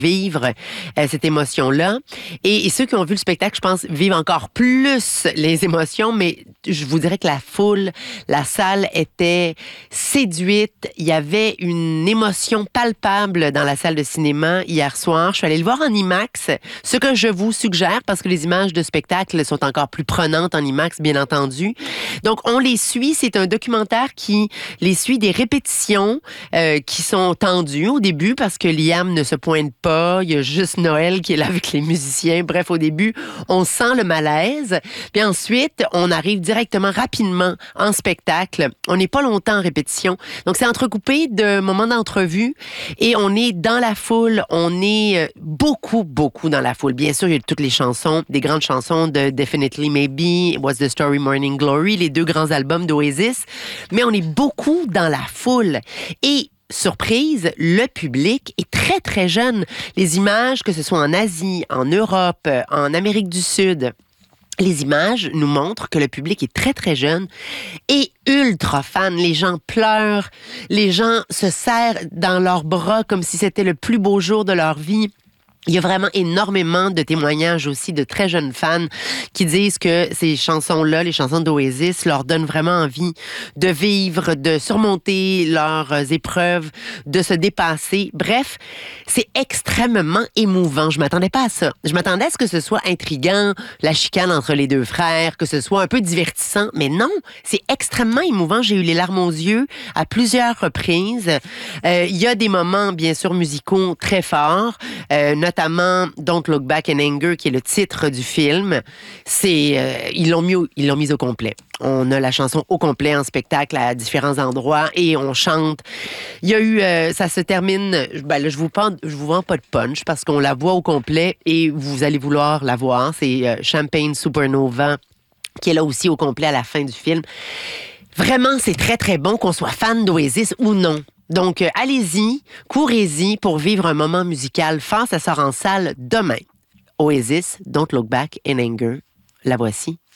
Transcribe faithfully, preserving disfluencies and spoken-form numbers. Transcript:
vivre euh, cette émotion-là. Et, et ceux qui ont vu le spectacle, je pense, vivent encore plus les émotions, mais je vous dirais que la foule, la salle était séduite. Il y avait une émotion palpable dans la salle de cinéma hier soir. Je suis allée le voir en IMAX, ce que je vous suggère parce que les images de spectacle sont encore plus prenantes en IMAX, bien entendu. Donc, on les suit. C'est un documentaire qui les suit des répétitions euh, qui sont tendues au début parce que Liam ne se pointe pas. Il y a juste Noël qui est là avec les musiciens. Bref, au début, on sent le malaise. Puis ensuite, on arrive directement, rapidement, en spectacle. On n'est pas longtemps en répétition. Donc, c'est entrecoupé de moments d'entrevue et on est dans la foule. On est beaucoup, beaucoup dans la foule. Bien sûr, il y a toutes les chansons, des grandes chansons de Definitely Maybe, What's the Story, Morning Glory, les deux grands albums d'Oasis. Mais on est beaucoup dans la foule. Et surprise, le public est très, très jeune. Les images, que ce soit en Asie, en Europe, en Amérique du Sud, les images nous montrent que le public est très, très jeune et ultra fan. Les gens pleurent, les gens se serrent dans leurs bras comme si c'était le plus beau jour de leur vie. Il y a vraiment énormément de témoignages aussi de très jeunes fans qui disent que ces chansons-là, les chansons d'Oasis, leur donnent vraiment envie de vivre, de surmonter leurs épreuves, de se dépasser. Bref, c'est extrêmement émouvant. Je m'attendais pas à ça. Je m'attendais à ce que ce soit intriguant, la chicane entre les deux frères, que ce soit un peu divertissant, mais non, c'est extrêmement émouvant. J'ai eu les larmes aux yeux à plusieurs reprises. Euh, il y a des moments, bien sûr, musicaux très forts, euh, notamment Don't Look Back in Anger, qui est le titre du film. C'est, euh, ils l'ont mis au, ils l'ont mis au complet. On a la chanson au complet en spectacle à différents endroits et on chante. Il y a eu, euh, ça se termine, ben là, je vous vends, je vous vends pas de punch parce qu'on la voit au complet et vous allez vouloir la voir. C'est euh, Champagne Supernova qui est là aussi au complet à la fin du film. Vraiment, c'est très, très bon qu'on soit fan d'Oasis ou non. Donc, euh, allez-y, courez-y pour vivre un moment musical fort. Ça sort en salle demain. Oasis, Don't Look Back in Anger. La voici.